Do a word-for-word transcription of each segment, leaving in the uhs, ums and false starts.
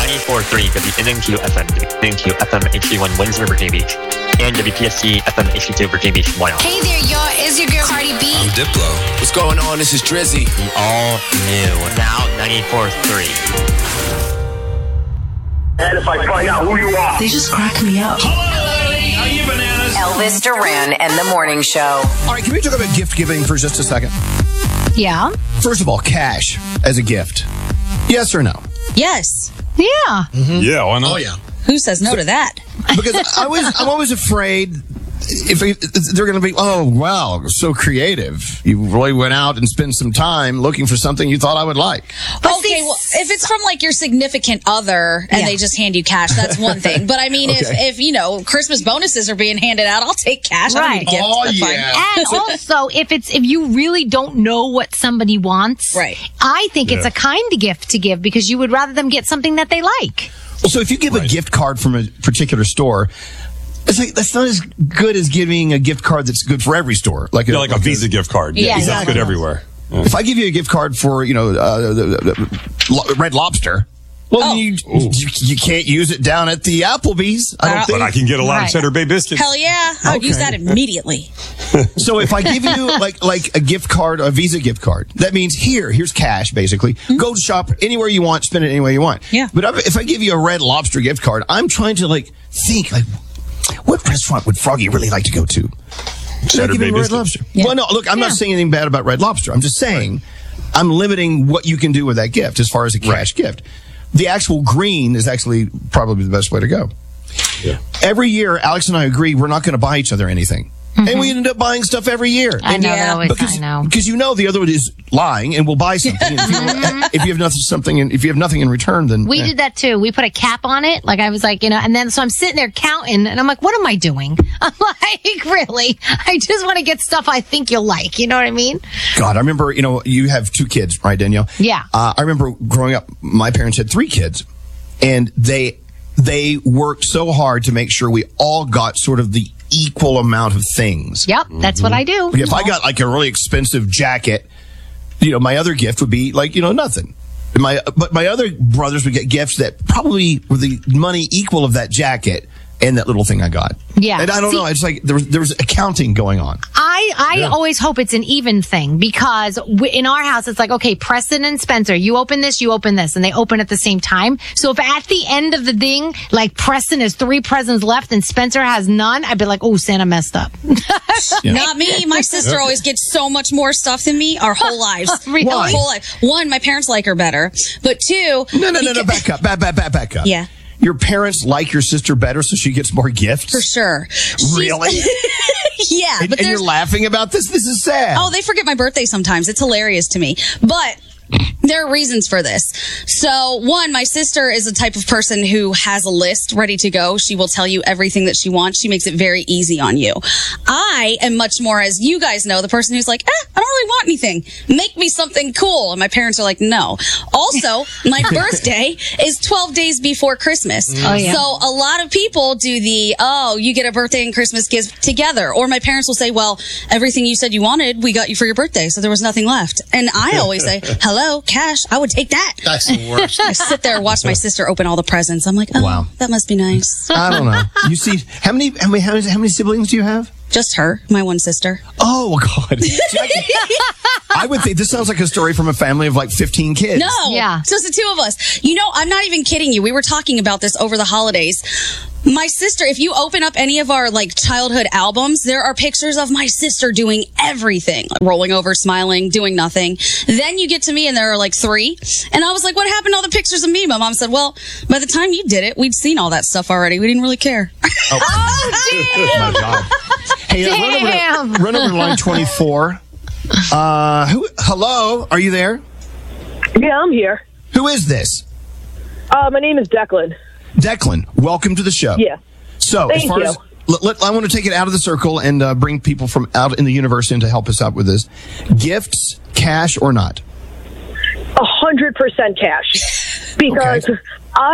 ninety-four point three W N N Q F M, W N N Q F M H D one Windsor, Virginia Beach, and W P S C F M H D two Virginia Beach, Wyoming. Hey there, y'all. It's your girl Cardi B. I'm Diplo. What's going on? This is Drizzy. The all new, now ninety-four point three. And if I find out who you are, they just crack me up. Hello, lady. Are you bananas? Elvis Duran and the Morning Show. All right, can we talk about gift giving for just a second? Yeah. First of all, cash as a gift. Yes or no? Yes. Yeah. Mm-hmm. Yeah, why not? Oh, yeah. Who says no to that? Because I was, I'm always afraid if they're going to be, oh, wow, so creative. You really went out and spent some time looking for something you thought I would like. But okay, well, if it's from like your significant other and yeah. they just hand you cash, that's one thing. But I mean, okay. if, if, you know, Christmas bonuses are being handed out, I'll take cash. Right. I don't need a gift. Oh, that's yeah. fine. And also, if it's if you really don't know what somebody wants, right. I think yeah. it's a kind gift to give because you would rather them get something that they like. Well, so if you give right. a gift card from a particular store, it's like, that's not as good as giving a gift card that's good for every store. Like a, yeah, like, like a Visa a, gift card. Yeah, yeah exactly. That's good everywhere. Yeah. If I give you a gift card for, you know, uh, the, the, the Red Lobster, well, oh. you, you you can't use it down at the Applebee's. I don't uh, think. But I can get a lot right. of Cheddar Bay biscuits. Hell yeah. I would okay. use that immediately. So if I give you like like a gift card, a Visa gift card, that means here, here's cash, basically. Mm-hmm. Go shop anywhere you want, spend it any way you want. Yeah. But if I give you a Red Lobster gift card, I'm trying to like think like, what restaurant would Froggy really like to go to? Should I give him Red Lobster? Yeah. Well, no, look, I'm yeah. not saying anything bad about Red Lobster. I'm just saying I'm limiting what you can do with that gift as far as a cash right. gift. The actual green is actually probably the best way to go. Yeah. Every year, Alex and I agree we're not going to buy each other anything. Mm-hmm. And we end up buying stuff every year. I know, yeah. always, because, I know. Because you know the other one is lying and will buy something. if, you, if you have nothing, something, in, if you have nothing in return, then we eh. did that too. We put a cap on it. Like I was like, you know, and then so I'm sitting there counting, and I'm like, what am I doing? I'm like, really? I just want to get stuff I think you'll like. You know what I mean? God, I remember. You know, you have two kids, right, Danielle? Yeah. Uh, I remember growing up. My parents had three kids, and they they worked so hard to make sure we all got sort of the equal amount of things. Yep, that's mm-hmm. what I do. If I got like a really expensive jacket, you know, my other gift would be like, you know, nothing. My but my other brothers would get gifts that probably were the money equal of that jacket and that little thing I got. Yeah. And I don't See, know. It's like there was, there was accounting going on. I, I yeah. always hope it's an even thing because w- in our house, it's like, okay, Preston and Spencer, you open this, you open this, and they open at the same time. So if at the end of the thing, like Preston has three presents left and Spencer has none, I'd be like, oh, Santa messed up. Yeah. Not me. My sister always gets so much more stuff than me our whole lives. Really? Our whole life. One, my parents like her better. But two... No, no, no, no, back up. Back, back, back, back up. Yeah. Your parents like your sister better so she gets more gifts? For sure. Really? Yeah. And, but and you're laughing about this? This is sad. Oh, they forget my birthday sometimes. It's hilarious to me. But... there are reasons for this. So, one, my sister is the type of person who has a list ready to go. She will tell you everything that she wants. She makes it very easy on you. I am much more, as you guys know, the person who's like, eh, I don't really want anything. Make me something cool. And my parents are like, no. Also, my birthday is twelve days before Christmas. Oh, yeah. So, a lot of people do the, oh, you get a birthday and Christmas gift together. Or my parents will say, well, everything you said you wanted, we got you for your birthday. So, there was nothing left. And I always say, hello, cash, I would take that. That's the worst. I sit there and watch my sister open all the presents. I'm like, oh, wow. That must be nice. I don't know. You see, how many, how many, how many, how many siblings do you have? Just her, my one sister. Oh, God. I would think this sounds like a story from a family of like fifteen kids. No, yeah. It's just the two of us. You know, I'm not even kidding you. We were talking about this over the holidays. My sister, if you open up any of our like childhood albums, there are pictures of my sister doing everything, like rolling over, smiling, doing nothing. Then you get to me and there are like three. And I was like, what happened to all the pictures of me? My mom said, well, by the time you did it, we'd seen all that stuff already. We didn't really care. Oh, oh my God. Hey, uh, run, over to, run over to line twenty-four. Uh, who? Hello? Are you there? Yeah, I'm here. Who is this? Uh, my name is Declan. Declan, welcome to the show. Yeah. So, Thank as far you. as let, let, I want to take it out of the circle and uh, bring people from out in the universe in to help us out with this. Gifts, cash or not? A hundred percent cash, because okay. I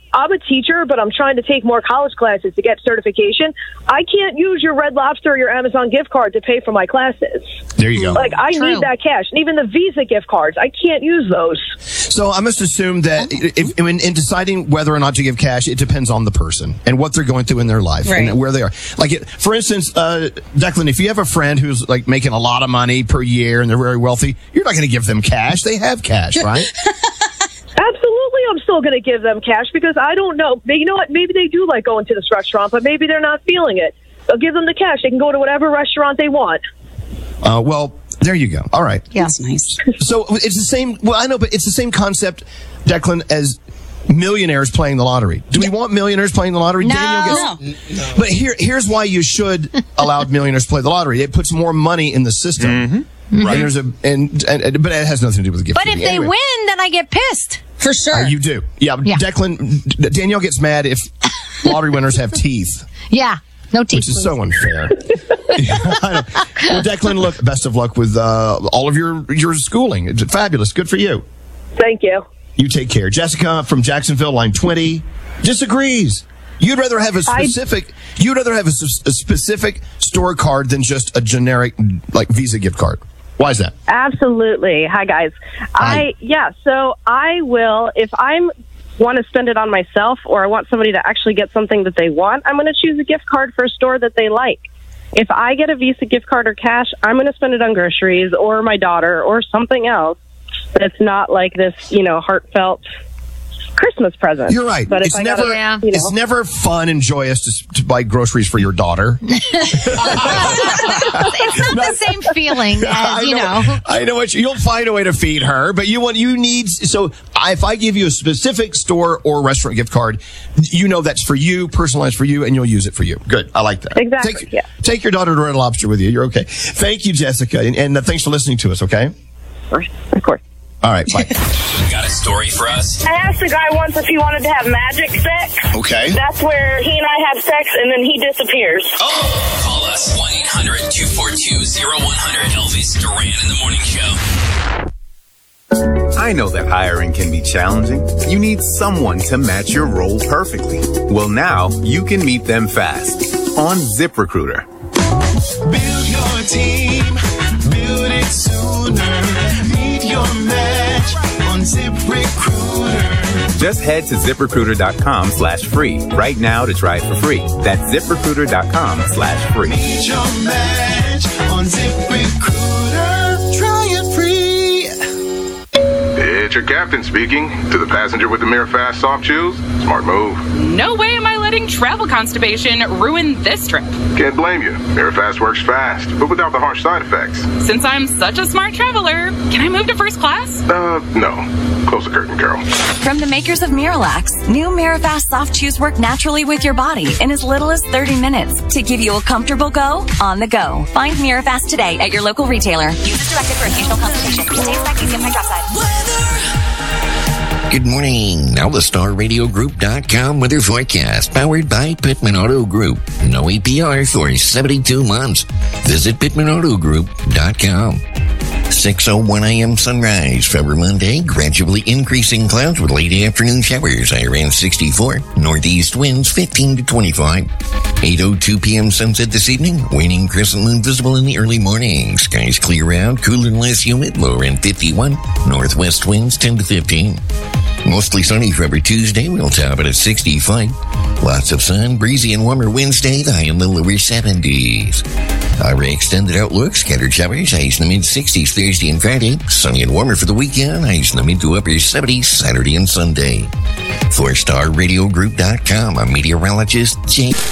I'm a teacher, but I'm trying to take more college classes to get certification. I can't use your Red Lobster or your Amazon gift card to pay for my classes. There you go. Like, I True. need that cash. And even the Visa gift cards, I can't use those. So I must assume that if, in, in deciding whether or not to give cash, it depends on the person and what they're going through in their life Right. and where they are. Like, it, for instance, uh, Declan, if you have a friend who's like making a lot of money per year and they're very wealthy, you're not going to give them cash. They have cash, right? Absolutely, I'm still going to give them cash because I don't know. You know what? Maybe they do like going to this restaurant, but maybe they're not feeling it. I'll give them the cash. They can go to whatever restaurant they want. Uh, well, there you go. All right. Yeah. That's nice. So it's the same. Well, I know, but it's the same concept, Declan, as millionaires playing the lottery. Do we want millionaires playing the lottery? No. Daniel gets, But here, here's why you should allow millionaires to play the lottery. It puts more money in the system. Mm-hmm. Right. And there's a, and, and, and, but it has nothing to do with the gift. But if giving. they Anyway. win, then I get pissed. For sure. Uh, you do. Yeah, Yeah. Declan, D- Danielle gets mad if lottery winners have teeth, Yeah. No teeth. which is please. so unfair. Yeah, I know. Well, Declan, look, best of luck with uh, all of your, your schooling. It's fabulous. Good for you. Thank you. You take care. Jessica from Jacksonville, line twenty, disagrees. You'd rather have a specific, you'd rather have a, s- a specific store card than just a generic, like, Visa gift card. Why is that? Absolutely. Hi, guys. Hi. I yeah. So I will if I'm want to spend it on myself, or I want somebody to actually get something that they want. I'm going to choose a gift card for a store that they like. If I get a Visa gift card or cash, I'm going to spend it on groceries or my daughter or something else that's not like this, you know, heartfelt Christmas present. You're right. But if It's I never, gotta, you know, it's never fun and joyous to, to buy groceries for your daughter. It's not the same feeling as, you know. I know what you, you'll find a way to feed her, but you want, you need, so I, if I give you a specific store or restaurant gift card, you know that's for you, personalized for you, and you'll use it for you. Good. I like that. Exactly. Take, yeah. take your daughter to Red Lobster with you. You're okay. Thank you, Jessica. And, and uh, thanks for listening to us. Okay. Of course. All right. Bye. Got a story for us? I asked a guy once if he wanted to have magic sex. Okay. That's where he and I have sex and then he disappears. Oh! Call us one eight hundred two four two zero one zero zero. Elvis Duran in the Morning Show. I know that hiring can be challenging. You need someone to match your role perfectly. Well, now you can meet them fast on ZipRecruiter. Build your team, build it sooner. Meet your match on ZipRecruiter. Just head to ZipRecruiter.com slash free right now to try it for free. That's ZipRecruiter.com slash free. Meet your match on ZipRecruiter. Try it free. It's your captain speaking. To the passenger with the Mirror Fast soft shoes, smart move. No way am I letting travel constipation ruin this trip. Can't blame you. Mirror Fast works fast, but without the harsh side effects. Since I'm such a smart traveler, can I move to first class? Uh, no. Close the curtain, Carol. From the makers of Miralax, new Mirafast soft chews work naturally with your body in as little as thirty minutes to give you a comfortable go on the go. Find Mirafast today at your local retailer. Use as directed for occasional consultation. Taste magnesium hydroxide. Good morning. Now the Star Radio Group dot com weather forecast, powered by Pittman Auto Group. No A P R for seventy-two months. Visit Pittman Auto Group dot com. six oh one a.m. sunrise, February Monday, gradually increasing clouds with late afternoon showers, high around sixty-four, northeast winds fifteen to twenty-five. eight oh two p.m. sunset this evening, waning crescent moon visible in the early morning. Skies clear out, cooler and less humid, low around fifty-one, northwest winds ten to fifteen. Mostly sunny for every Tuesday, we'll top it at sixty-five. Lots of sun, breezy and warmer Wednesday, the high in the lower seventies. Our extended outlook, scattered showers, highs in the mid-sixties Thursday and Friday. Sunny and warmer for the weekend, highs in the mid to upper seventies Saturday and Sunday. For Star Radio Group dot com, I'm meteorologist Jake.